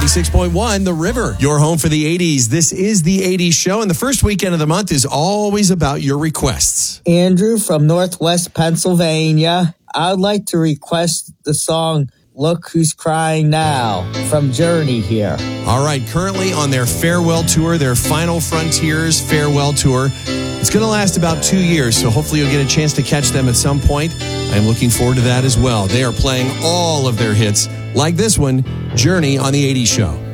96.1 The River, your home for the 80s. This is the 80s show, and the first weekend of the month is always about your requests. Andrew from Northwest Pennsylvania. I'd like to request the song Look Who's Crying Now from Journey here. All right, currently on their farewell tour, their Final Frontiers farewell tour. It's going to last about 2 years, so hopefully you'll get a chance to catch them at some point. I'm looking forward to that as well. They are playing all of their hits, like this one, Journey on the 80s show.